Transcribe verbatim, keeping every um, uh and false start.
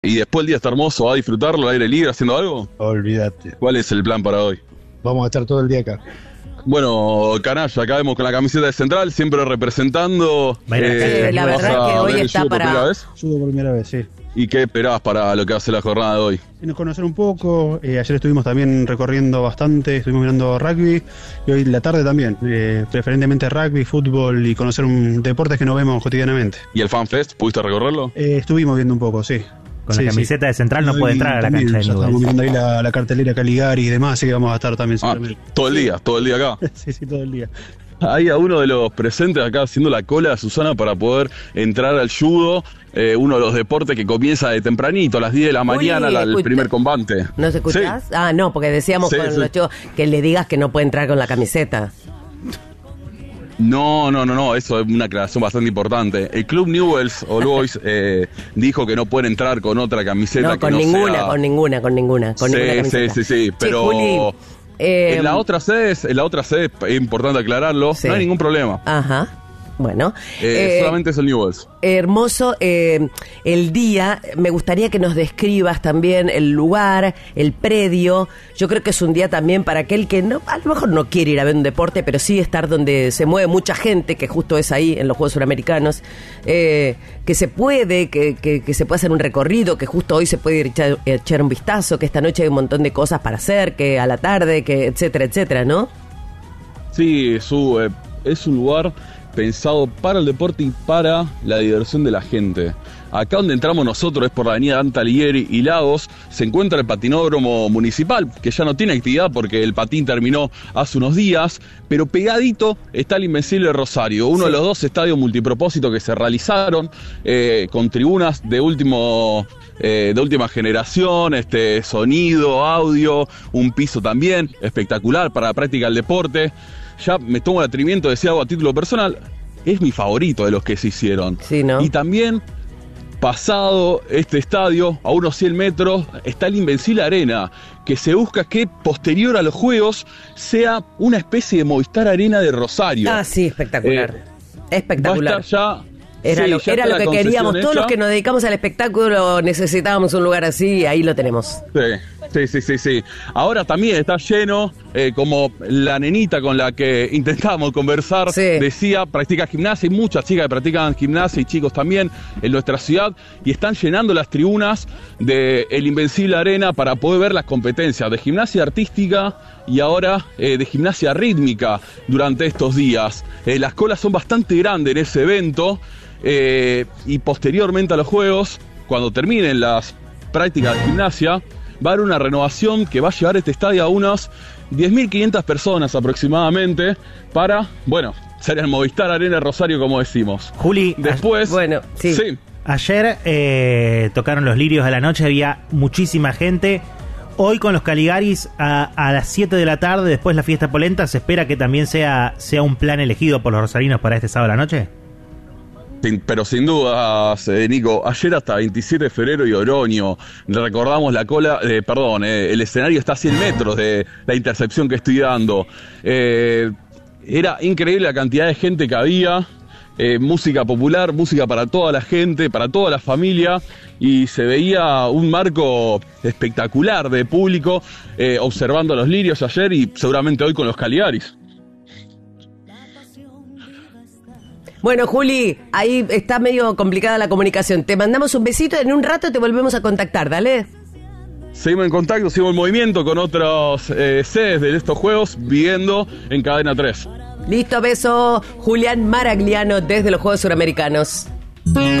Y después el día está hermoso, ¿va a disfrutarlo al aire libre haciendo algo? Olvídate. ¿Cuál es el plan para hoy? Vamos a estar todo el día acá. Bueno, canalla, acá vemos con la camiseta de Central, siempre representando. Eh, la verdad que hoy está para... ¿Primera vez? Judo por primera vez, sí. ¿Y qué esperás para lo que va a ser la jornada de hoy? Y nos conocer un poco, eh, ayer estuvimos también recorriendo bastante, estuvimos mirando rugby, y hoy la tarde también, eh, preferentemente rugby, fútbol y conocer un deportes que no vemos cotidianamente. ¿Y el Fan Fest? ¿Pudiste recorrerlo? Eh, estuvimos viendo un poco, sí. Con sí, la camiseta sí. de Central no Hoy puede entrar a la también, cancha de ya estamos Newell's. mirando ahí la, la cartelera Caligari y demás, así que vamos a estar también Ah, seguramente. todo el día, todo el día acá. Sí, sí, todo el día. Hay a uno de los presentes acá haciendo la cola, Susana, para poder entrar al judo, eh, uno de los deportes que comienza de tempranito, a las diez de la mañana, Uy, la, el escucha. primer combate. ¿Nos escuchás? Sí. Ah, no, porque decíamos Sí, con sí. los chicos que le digas que no puede entrar con la camiseta. No, no, no, no, eso es una aclaración bastante importante. El club Newell's Old Boys eh, dijo que no pueden entrar con otra camiseta No, que con no ninguna, sea... con ninguna, con ninguna, con sí, ninguna camiseta. sí, sí, sí, Che, pero Juli, eh, en la otra sede, en la otra sede es importante aclararlo, Sí. no hay ningún problema. Ajá, bueno. Eh, Eh, solamente es el Newell's. Hermoso eh, el día. Me gustaría que nos describas también el lugar, el predio. Yo creo que es un día también para aquel que no, a lo mejor no quiere ir a ver un deporte, pero sí estar donde se mueve mucha gente, que justo es ahí en los Juegos Suramericanos, eh, que se puede, que, que, que se puede hacer un recorrido, que justo hoy se puede ir a echar, echar un vistazo, que esta noche hay un montón de cosas para hacer, que a la tarde, que etcétera, etcétera, ¿no? Sí, su, eh, es un lugar pensado para el deporte y para la diversión de la gente. Acá donde entramos nosotros es por la avenida Dante Alighieri y Lagos, se encuentra el patinódromo municipal, que ya no tiene actividad porque el patín terminó hace unos días, pero pegadito está el Invencible Rosario, uno Sí. de los dos estadios multipropósito que se realizaron, eh, con tribunas de último... Eh, de última generación, este sonido, audio, un piso también espectacular para la práctica del deporte. Ya me tomo el atrevimiento de decir algo a título personal, es mi favorito de los que se hicieron. Sí, ¿no? Y también, pasado este estadio, a unos cien metros, está el Invencible Arena, que se busca que posterior a los Juegos sea una especie de Movistar Arena de Rosario. Ah, sí, espectacular. Eh, espectacular. Va a estar ya... Era sí, lo, ya era está lo la que queríamos, concesión todos los hecha. que nos dedicamos al espectáculo necesitábamos un lugar así y ahí lo tenemos. Sí, sí, sí, sí, sí. Ahora también está lleno, eh, como la nenita con la que intentábamos conversar, Sí. decía, practica gimnasia, hay muchas chicas que practican gimnasia y chicos también en nuestra ciudad, y están llenando las tribunas de el Invencible Arena para poder ver las competencias de gimnasia artística y ahora eh, de gimnasia rítmica durante estos días. Eh, las colas son bastante grandes en ese evento, eh, y posteriormente a los Juegos, cuando terminen las prácticas de gimnasia, va a haber una renovación que va a llevar este estadio a unas diez mil quinientas personas aproximadamente para, bueno, ser el Movistar Arena Rosario, como decimos. Juli, Después, Bueno, sí. sí, ayer eh, tocaron los lirios a la noche, había muchísima gente. Hoy con los Caligaris a, a las siete de la tarde, después la fiesta polenta, ¿se espera que también sea, sea un plan elegido por los rosarinos para este sábado a la noche? sin- pero sin dudas, eh, Nico, ayer hasta veintisiete de febrero y Oroño, recordamos la cola, eh, perdón, eh, el escenario está a cien metros de la intercepción que estoy dando. Eh, era increíble la cantidad de gente que había. Eh, música popular, música para toda la gente, para toda la familia, y se veía un marco espectacular de público eh, observando a los lirios ayer y seguramente hoy con los Caligaris. Bueno, Juli, ahí está medio complicada la comunicación. Te mandamos un besito, en un rato te volvemos a contactar, dale. Seguimos en contacto, seguimos en movimiento con otras eh, sedes de estos juegos, viviendo en Cadena tres. Listo, beso. Julián Maragliano desde los Juegos Suramericanos.